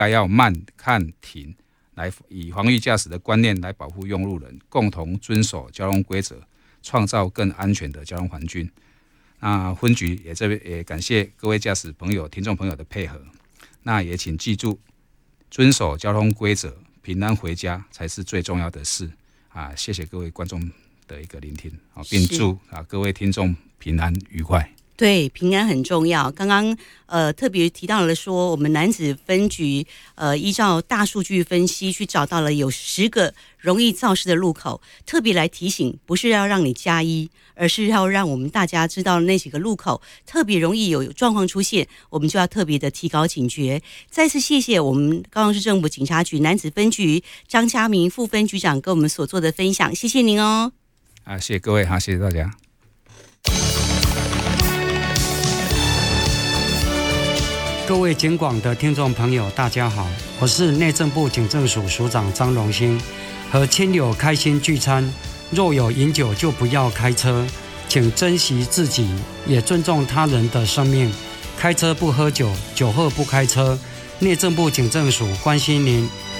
该要慢、看、停，来以防御驾驶的观念来保护用路人，共同遵守交通规则，创造更安全的交通环境。那分局也感谢各位驾驶朋友、听众朋友的配合。那也请记住，遵守交通规则，平安回家才是最重要的事啊！谢谢各位观众的一个聆听，并祝各位听众平安愉快。 对，平安很重要。刚刚特别提到了说，我们楠梓分局依照大数据分析去找到了有10个容易肇事的路口，特别来提醒，不是要让你加1，而是要让我们大家知道那几个路口特别容易有状况出现，我们就要特别的提高警觉。再次谢谢我们高雄市政府警察局楠梓分局张嘉明副分局长跟我们所做的分享，谢谢您哦。 谢谢各位，谢谢大家。 各位警广的听众朋友，大家好，我是内政部警政署署长张荣兴。和亲友开心聚餐，若有饮酒就不要开车，请珍惜自己，也尊重他人的生命。开车不喝酒，酒后不开车。内政部警政署关心您。